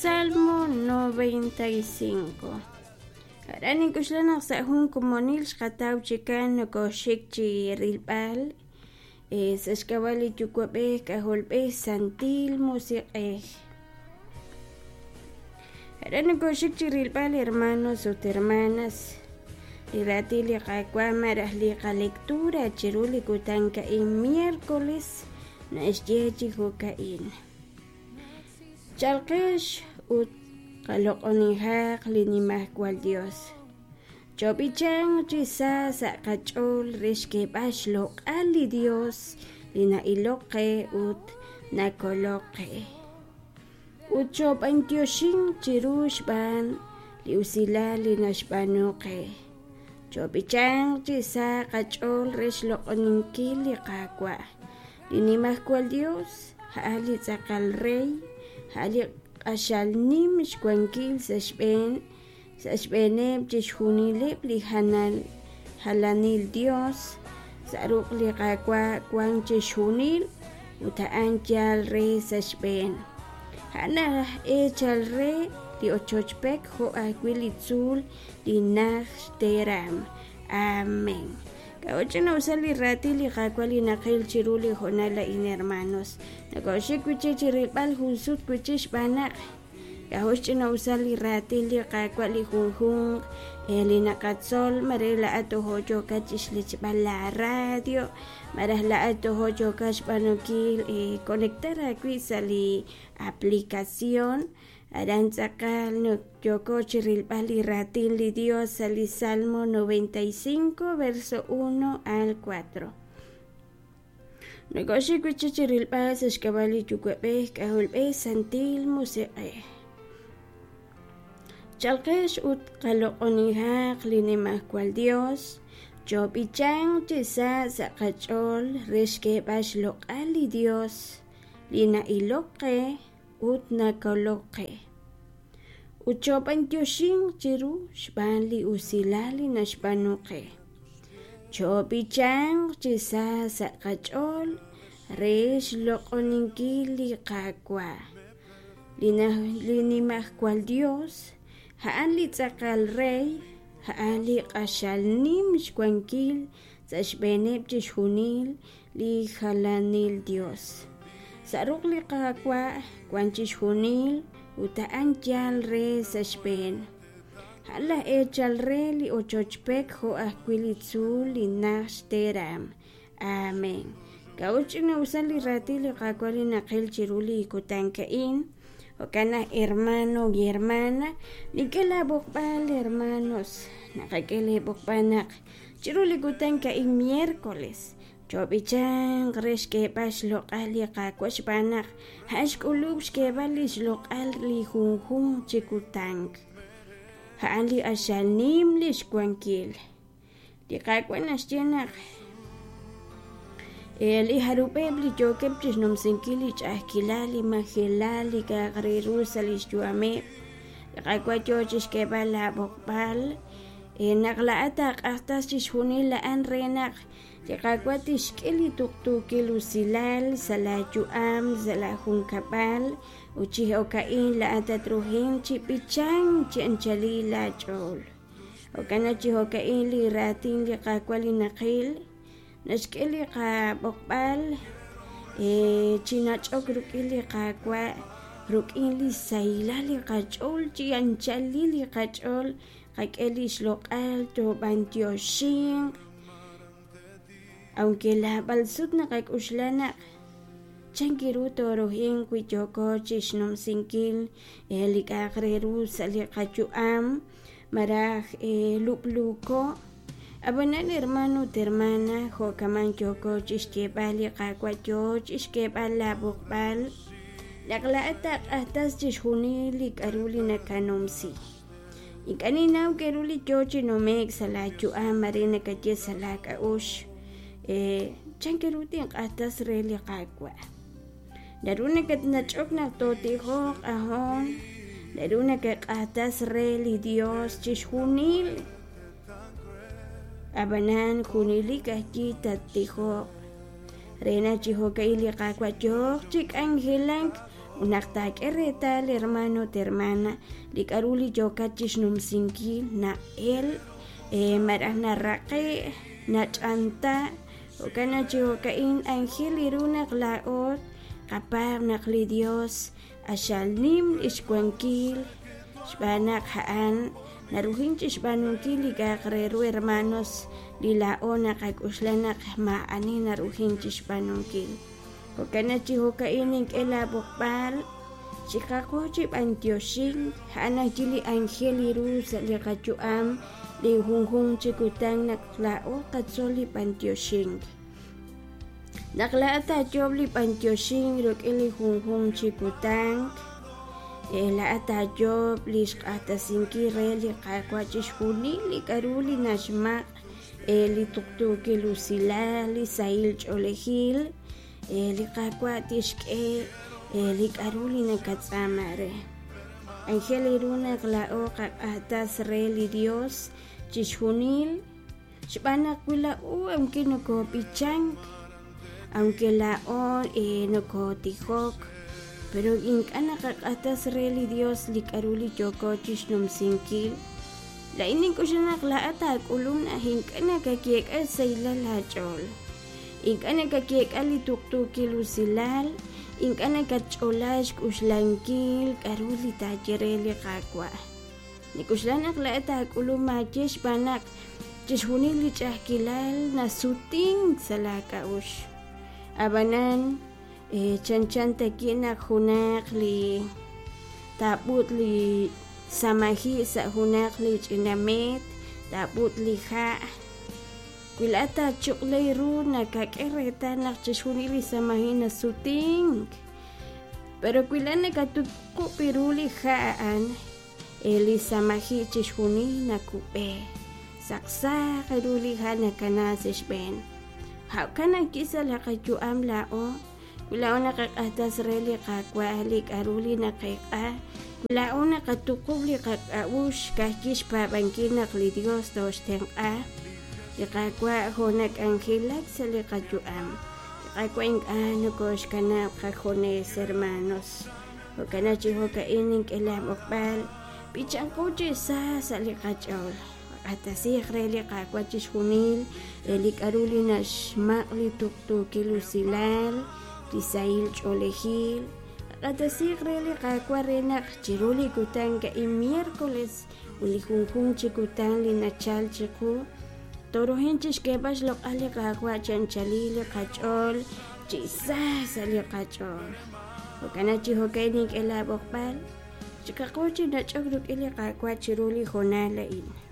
Salmo 95. Arani kushlanak sa hun kumonil shkataw chikan nokoshik chi rilbal. Sashkawali chukwabe kaholbe santil musique. Arani koshik chi rilbal, hermanos o hermanas. Iratili kakwa liqa lectura chiruli kutanka in miércoles na isyechi hukain. Chalkesh ut kalokoniha linimah kwal Dios. Chobichang chisa sa kachol rishke bashlok ali Dios lina iloke ut nakoloke. Ut chob antioshin chirush ban liusila linashbanoke. Chobichang chisa kachol rishlok oninkili kakwa. Linimah kwal Dios haali sakal rey. Hali ashalnim shkwankil sashbenem chishunilip li halanil Dios saruk li kakwa kwan chishunil utaan chal re sashben hana chal re li ochochpek ho akwilitzul li teram. Amén. Kaoche na usali rati li kakwali nakil chiruli honala in hermanos. Nagoshe kuche chiripal hunsut kuche shbanak. Kaoche na usali rati li kakwali hunhung. Eli nakatsol marela ato hojo kachish lichbala radio. Marahla ato hojo kashbanokil conectar aquí sali aplicación. Aranzakal no yoko chirilpal y ratil li Dios sali Salmo 95 verso 1 al 4. Negoshi kuchi chirilpal sashkabali chukwepe kahulbe santil musique. Chalkesh ut kalokoniha linimah kwal Dios. Chobichang chisa sakachol rishke bashlok ali Dios. Lina iloke ut nakoloke. Uchopan Dioshin chiru shbanli usilali nashbanuke. Chobichang chisa sakachol resh lokoninkili kakwa. Linimah kwal Dios haan li tzakal rey haan li kashalnim shkwankil sashbeneb chishunil li halanil Dios. Saruk li kakwa kwanchish hunil utaan chal re sashben. Hala chal re li ochochpek ho akwilitzul li teram. Amén. Kauchi na usali rati li kakwa li nakil chiruli kutankain. O kana hermano y hermana. Nikela bokpal hermanos. Nakakele bokpanak. Chiruli kutankain miércoles. Chobichang reshke bashlok ali kakwash banak hashkulub shke balish lokal li hunhun chikutank haali ashalnim li shkwankil li kakwanas jenak li harupeb li jokeb chisnom sinkili chahkilali mahilali kagrirusa li shjuame li kakwachochish ke bala bokbal naglaata qastas chishunil la an renak Yakakwatish kili tuktukil usilal salajuam zalahun kapal uchi okain la atatruhin chipichang chianchali la chol okana chi okain li ratin li kakwali nakil nashkili ka bokbal chinachok rukili kakwa rukin li sayla li kachol chianchali li kachol kakeli shlokal to bantioshin. Aunque la balsut na kakuslana chankiru torohin kuichoko chishnom sinkil elikakreru salikachuam maraj lupluko abonan hermano termana jokaman choko chishkebali kakwacho chishkebala bukbal laklaata atas chishunili karuli na kanomsi ikaninaw keruli chochi nomek salachuam marina kache salaka ush chankirutin atas reli kakwa. Daruna kat nachok na totihok ahon. Daruna kat atas reli Dios chishunil. Abanan kunili kahki tatihok. Rena chihoka ili kakwa chok chik anghelang unaktak eretal hermano te hermana likaruli yokachish numsinki na el marah na raqe na chanta ukana chihokain angel irunak laot kapag nakli Dios asyalnim iskwankil shbanak haan naruhin chishbanunkil ikakreru hermanos lilao nakakuslanak maani naruhin chishbanunkil ukana chihokain inkelabokpal chikako chip antioshing hanak jili angel iru sa likachuam li hunghung chikutang naklao katsoli pantioshing naklaata job li pantioshing ruk ili hunghung chikutang laata job li shkata sinki re li kakwa chishhuni li karuli nashmak li tuktuki lusila li sail cholehil li kakwa tishke li karuli nakatsamare angel iruna klao kakatas re li Dios chishunil shbanak wila aunque no ko pichang aunque lao no ko tijok pero inkana kakatas re li Dios li karuli joko chishnum sinkil la inin ko siya naklaata kulum na hinkana kakiek al sailal hachol inkana kakiek al ituktuki lusilal inkana kacholash kuslankil karuli tajireli kakwa nikuslanak laata kulum machish banak chishunili chahkilal na suting salakaush abanan chanchan takinak hunak li tabut li samahi sa hunak li chinamet tabut li ha Kulata chuklay ru nakakereta nakchishunili samahin na suting. Pero kuila nakatuko piruli haan eli samahi chishuni nakupe. Saksa karuli ha nakanasish ben. Haukana kisa lakachuam lao. Kulao nakakatas reli kakwahalik aruli nakaka. Kulao nakatukubli kakaush kakish pabangkin nakli Dios dos tengka. Ikakwa honak angilat sa likajuam. Ikakwa ing ano kos kana kakones hermanos. O kana chiho kaining kelamokbal. Pichang koche sa likajol. Atasi kreli kakwa chishunil. Elik aruli na shmakli tuktuki lusilal. Tisail cholehil. Atasi kreli kakwa renak chiruli kutang ka miércoles. Ulihunghung chikutang linachal chiku. Toro hinchis kepas lok ali kakwa chanchalili kachol chisas ali kachol okana chiho kaining elabokpal chikakochi na chogruk ili kakwa chiruli honalain